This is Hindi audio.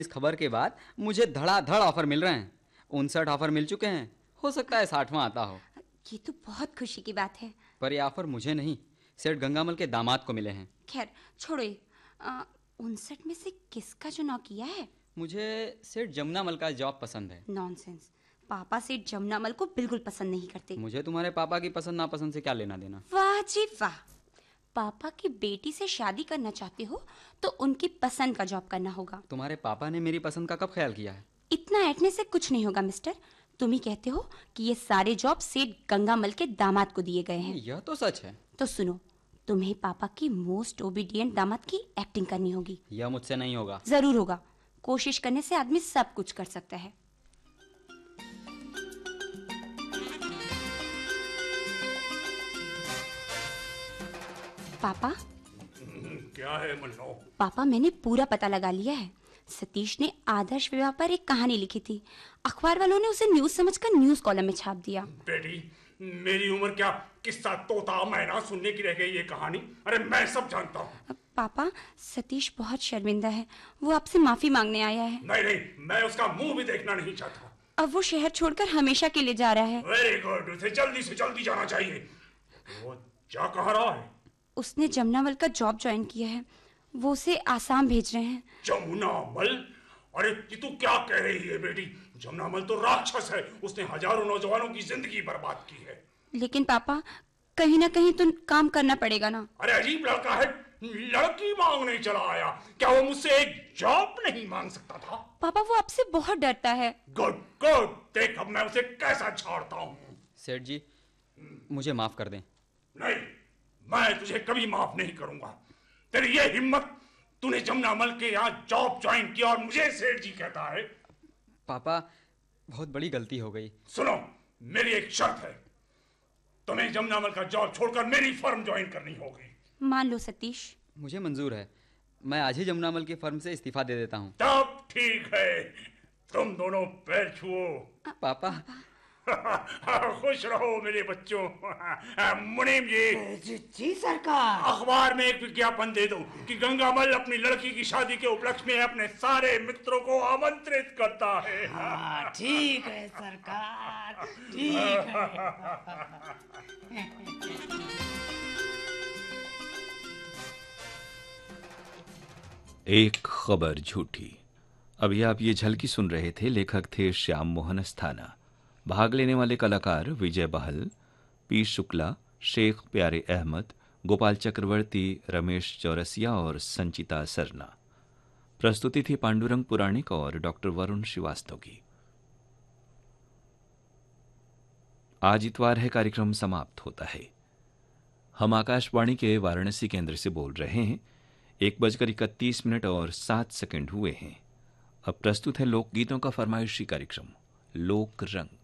इस खबर के बाद मुझे धड़ाधड़ ऑफर मिल रहे हैं। 59 ऑफर मिल चुके हैं। हो सकता है 60वां आता हो। ये तो बहुत खुशी की बात है। पर ये ऑफर मुझे नहीं, सेठ गंगामल के दामाद को मिले हैं। खैर छोड़ो ये। 59 में से किसका चुनाव किया है? मुझे सेठ जमुनामल का जॉब पसंद है। नॉनसेंस। पापा सेठ जमुनामल को बिल्कुल पसंद नहीं करते। मुझे तुम्हारे पापा की पसंद नापसंद से क्या लेना देना। वाह जी वाह। पापा की बेटी से शादी करना चाहते हो तो उनकी पसंद का जॉब करना होगा। तुम्हारे पापा ने मेरी पसंद का कब ख्याल किया है? इतना ऐठने से कुछ नहीं होगा मिस्टर। तुम ही कहते हो कि ये सारे जॉब सेठ गंगामल के दामाद को दिए गए हैं। यह तो सच है। तो सुनो, तुम्हें पापा की मोस्ट ओबीडिएंट दामाद की एक्टिंग करनी होगी। यह मुझसे नहीं होगा। जरूर होगा। कोशिश करने से आदमी सब कुछ कर सकता है। पापा। क्या है मन्नो? पापा मैंने पूरा पता लगा लिया है। सतीश ने आदर्श विवाह पर एक कहानी लिखी थी। अखबार वालों ने उसे न्यूज समझकर न्यूज कॉलम में छाप दिया। बेटी, मेरी उम्र क्या किस्सा तोता मैना सुनने की रह गई ये कहानी? अरे मैं सब जानता हूँ। पापा, सतीश बहुत शर्मिंदा है। वो आपसे माफी मांगने आया है। नहीं नहीं, मैं उसका मुंह भी देखना नहीं चाहता। अब वो शहर छोड़कर हमेशा के लिए जा रहा है। वेरी गुड, उसे जल्दी से जल्दी जाना चाहिए। वो जा कहाँ रहा है? उसने जमुनामल का जॉब ज्वाइन किया है। वो उसे आसाम भेज रहे हैं। जमुनामल? अरे ये तू क्या कह रही है बेटी? जमुनामल तो राक्षस है। उसने हजारों नौजवानों की जिंदगी बर्बाद की है। लेकिन पापा, कहीं ना कहीं तो काम करना पड़ेगा ना। अरे अजीब लड़का है। लड़की मांगने चला आया। क्या वो मुझसे एक जॉब नहीं मांग सकता था? पापा, वो आपसे बहुत डरता है। गुड गुड, देख अब मैं उसे कैसा छाड़ता हूँ। सेठ जी, मुझे माफ कर दें। नहीं, मैं तुझे कभी माफ नहीं करूंगा। तेरी ये हिम्मत, तूने जमुनामल के यहाँ जॉब ज्वाइन किया और मुझे सेठ जी कहता है। पापा, बहुत बड़ी गलती हो गई। सुनो, मेरी एक शर्त है। तुम्हें जमुनामल का जॉब छोड़कर मेरी फर्म ज्वाइन करनी होगी। मान लो सतीश। मुझे मंजूर है। मैं आज ही जमुनामल की फर्म से इस्तीफा दे देता हूँ। तब ठीक है, तुम दोनों पैर छुओ। पापा। खुश रहो मेरे बच्चों। मुनीम जी। जी सरकार। अखबार में एक विज्ञापन दे दो कि गंगामल अपनी लड़की की शादी के उपलक्ष्य में अपने सारे मित्रों को आमंत्रित करता है। हाँ ठीक है सरकार, ठीक है। एक खबर झूठी। अभी आप ये झलकी सुन रहे थे। लेखक थे श्याम मोहन अस्थाना। भाग लेने वाले कलाकार विजय बहल, पी शुक्ला, शेख प्यारे अहमद, गोपाल चक्रवर्ती, रमेश चौरसिया और संचिता सरना। प्रस्तुति थी पांडुरंग पुराणिक और डॉक्टर वरुण श्रीवास्तव की। आज इतवार है, कार्यक्रम समाप्त होता है। हम आकाशवाणी के वाराणसी केंद्र से बोल रहे हैं। 1:31 और 7 सेकंड हुए हैं। अब प्रस्तुत है लोकगीतों का फरमाइशी कार्यक्रम लोक रंग।